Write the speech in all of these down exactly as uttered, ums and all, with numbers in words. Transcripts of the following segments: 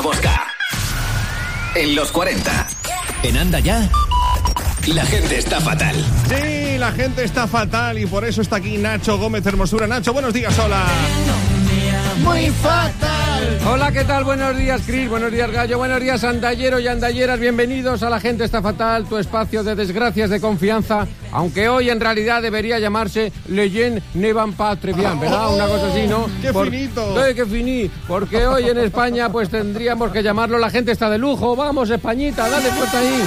Bosca. En los cuarenta. En Anda Ya. La gente está fatal. Sí, la gente está fatal y por eso está aquí Nacho Gómez Hermosura. Nacho, buenos días, hola. Muy fatal. Hola, ¿qué tal? Buenos días, Cris. Buenos días, Gallo. Buenos días, andallero y andalleras. Bienvenidos a La Gente Está Fatal, tu espacio de desgracias de confianza. Aunque hoy en realidad debería llamarse Leyen ne van pas très bien, ¿verdad? Una cosa así, ¿no? ¡Qué Por... finito! ¡Ay, qué finí! Porque hoy en España pues tendríamos que llamarlo La Gente Está de Lujo. Vamos, Españita, dale fuerte ahí.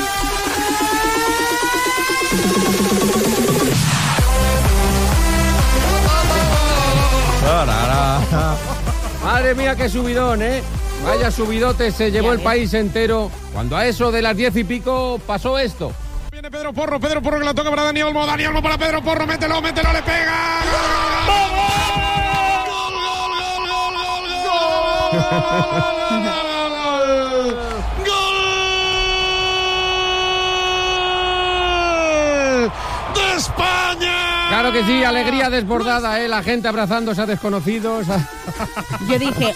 Madre mía, qué subidón, ¿eh? Vaya subidote se llevó el país entero cuando a eso de las diez y pico pasó esto. Viene Pedro Porro, Pedro Porro que la toca para Dani Olmo, Dani Olmo para Pedro Porro, mételo, mételo, le pega. ¡Gol, gol, gol, gol, gol, gol! ¡De España! Claro que sí, alegría desbordada, ¿eh? La gente abrazándose a desconocidos. Yo dije,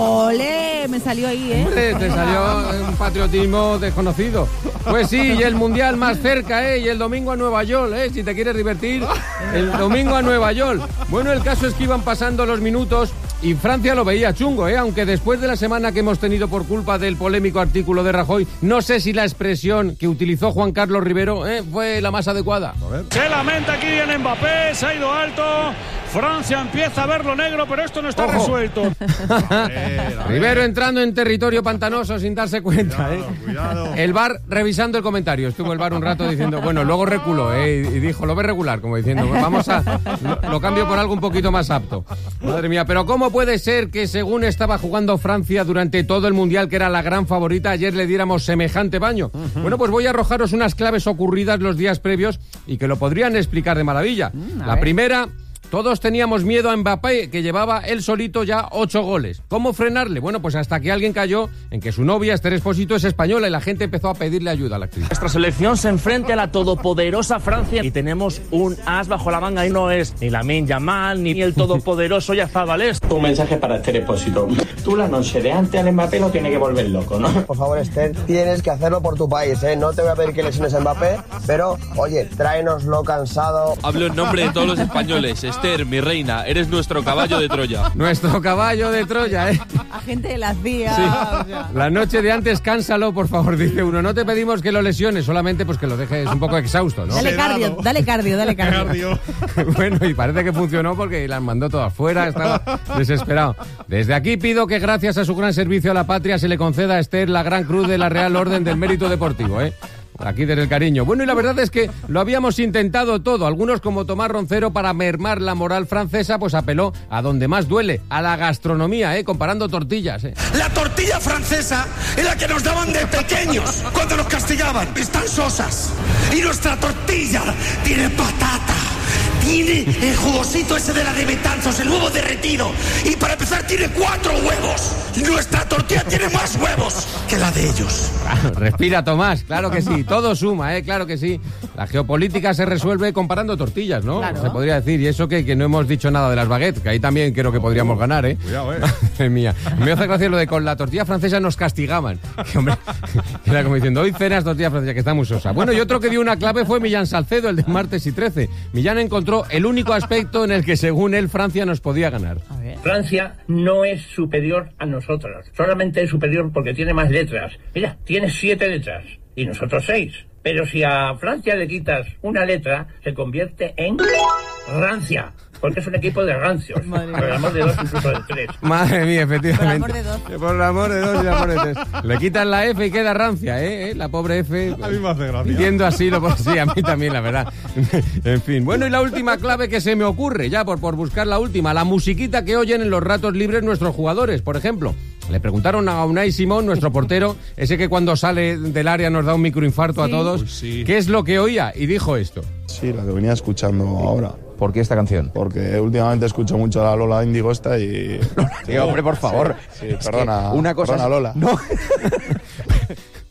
ole, me salió ahí, ¿eh? Hombre, te salió un patriotismo desconocido. Pues sí, y el Mundial más cerca, ¿eh? Y el domingo a Nueva York, ¿eh? Si te quieres divertir, el domingo a Nueva York. Bueno, el caso es que iban pasando los minutos y Francia lo veía chungo, ¿eh? Aunque después de la semana que hemos tenido por culpa del polémico artículo de Rajoy, no sé si la expresión que utilizó Juan Carlos Rivero, ¿eh? fue la más adecuada. Se lamenta aquí en Mbappé, se ha ido alto. Francia empieza a ver lo negro, pero esto no está Ojo. resuelto. A ver, a ver. Rivero entrando en territorio pantanoso sin darse cuenta, Cuidado, ¿eh? cuidado. El V A R revisando el comentario. Estuvo el V A R un rato diciendo, bueno, luego reculó, ¿eh? Y dijo, lo ve regular, como diciendo, vamos a... Lo, lo cambio por algo un poquito más apto. Madre mía, pero ¿cómo puede ser que según estaba jugando Francia durante todo el Mundial, que era la gran favorita, ayer le diéramos semejante baño? Uh-huh. Bueno, pues voy a arrojaros unas claves ocurridas los días previos y que lo podrían explicar de maravilla. Mm, la ver. primera... Todos teníamos miedo a Mbappé, que llevaba él solito ya ocho goles. ¿Cómo frenarle? Bueno, pues hasta que alguien cayó en que su novia, Esther Expósito, es española y la gente empezó a pedirle ayuda a la actriz. Nuestra selección se enfrenta a la todopoderosa Francia y tenemos un as bajo la manga y no es ni Lamine Yamal ni el todopoderoso Yazabal. Un mensaje para Esther Expósito. Tú la noche de antes al Mbappé lo tienes que volver loco, ¿no? Por favor, Esther, tienes que hacerlo por tu país, ¿eh? No te voy a pedir que lesiones a Mbappé, pero, oye, tráenoslo cansado. Hablo en nombre de todos los españoles. Esther, mi reina, eres nuestro caballo de Troya. Nuestro caballo de Troya, ¿eh? Agente de la C I A. Sí. O sea. La noche de antes, cánsalo, por favor, dice uno. No te pedimos que lo lesiones, solamente pues que lo dejes un poco exhausto, ¿no? Dale cardio, dale cardio, dale cardio. Bueno, y parece que funcionó porque las mandó todas fuera, estaba desesperado. Desde aquí pido que gracias a su gran servicio a la patria se le conceda a Esther la Gran Cruz de la Real Orden del Mérito Deportivo, ¿eh? Aquí desde el cariño. Bueno, y la verdad es que lo habíamos intentado todo. Algunos, como Tomás Roncero, para mermar la moral francesa, pues apeló a donde más duele, a la gastronomía, ¿eh? Comparando tortillas, ¿eh? La tortilla francesa es la que nos daban de pequeños cuando nos castigaban. Están sosas. Y nuestra tortilla tiene patata. Tiene el jugosito ese de la de Betanzos, el huevo derretido. Y para empezar tiene cuatro huevos. Nuestra tortilla tiene más huevos que la de ellos. Claro, respira, Tomás, claro que sí. Todo suma, ¿eh? Claro que sí. La geopolítica se resuelve comparando tortillas, ¿no? Claro. Se podría decir. Y eso que, que no hemos dicho nada de las baguettes, que ahí también creo que podríamos ganar, ¿eh? Cuidado, ¿eh? Madre mía. Me hace gracia lo de con la tortilla francesa nos castigaban. Que, hombre, era como diciendo, hoy cenas tortilla francesa, que está muy sosa. Bueno, y otro que dio una clave fue Millán Salcedo, el de martes y trece. Millán encontró el único aspecto en el que, según él, Francia nos podía ganar. Francia no es superior a nosotros, solamente es superior porque tiene más letras. Mira, tiene siete letras y nosotros seis. Pero si a Francia le quitas una letra, se convierte en rancia, porque es un equipo de rancios. Por el amor de dos, incluso de tres. Madre mía, efectivamente. Por el amor de dos. Por el amor de dos y el amor de tres. Le quitan la F y queda rancia, ¿eh? ¿Eh? La pobre F. A mí me hace gracia. Pidiendo asilo, por sí, a mí también, la verdad. En fin. Bueno, y la última clave que se me ocurre, ya por, por buscar la última, la musiquita que oyen en los ratos libres nuestros jugadores, por ejemplo. Le preguntaron a Unai Simón, nuestro portero, ese que cuando sale del área nos da un microinfarto sí. a todos, sí. ¿qué es lo que oía? Y dijo esto. Sí, la que venía escuchando ahora. ¿Por qué esta canción? Porque últimamente escucho mucho a la Lola Índigo esta y... Sí, hombre, por favor. Sí, sí, perdona, una cosa perdona es... Lola. No.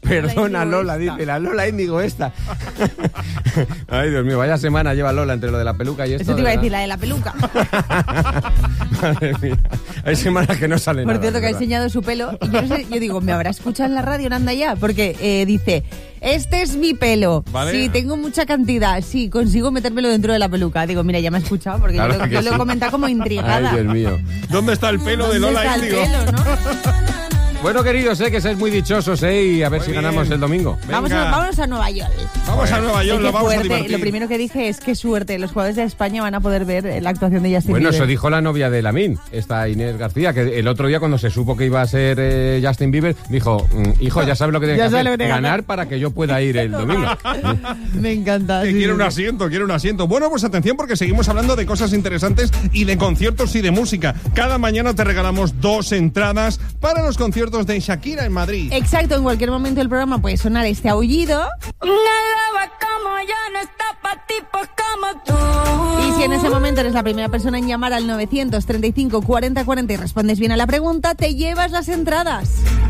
Perdona, Lola, dice, la Lola Índigo esta. Ay, Dios mío, vaya semana lleva Lola entre lo de la peluca y esto. Eso te iba a ¿verdad? decir, la de la peluca. Madre mía. Hay semanas que no sale Por nada. cierto, que ha ¿verdad? enseñado su pelo. Y yo, no sé, yo digo, ¿me habrá escuchado en la radio en Anda Ya? Porque eh, dice, este es mi pelo. Vale. Sí, tengo mucha cantidad. Sí, consigo metérmelo dentro de la peluca. Digo, mira, ya me ha escuchado porque Claro yo, lo, que yo lo sí. he comentado como intrigada. Ay, Dios mío. ¿Dónde está el pelo de ¿Dónde Lola está el Índigo? pelo, no? Bueno, queridos, eh, que seáis muy dichosos, eh, y a ver Muy si bien. ganamos el domingo. Vamos a, vámonos a Nueva York. Vamos a Nueva York, Qué lo vamos a fuerte. divertir. Lo primero que dije es qué suerte. Los jugadores de España van a poder ver la actuación de Justin Bueno, Bieber. eso dijo la novia de Lamin, esta Inés García, que el otro día cuando se supo que iba a ser eh, Justin Bieber, dijo, mm, hijo, ya sabes lo que tienes Ya que sabes hacer, lo que tienes que ganar hacer. para que yo pueda ir el domingo. Me encanta. Que sí, quiere un sí. asiento, quiere un asiento. Bueno, pues atención porque seguimos hablando de cosas interesantes y de conciertos y de música. Cada mañana te regalamos dos entradas para los conciertos de Shakira en Madrid. Exacto, en cualquier momento del programa puede sonar este aullido. Una loba como yo no está pa' tipos como tú. Y si en ese momento eres la primera persona en llamar al novecientos treinta y cinco cuarenta cuarenta y respondes bien a la pregunta, te llevas las entradas.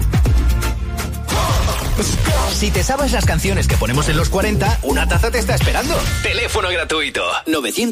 Si te sabes las canciones que ponemos en los cuarenta, una taza te está esperando. Teléfono gratuito. novecientos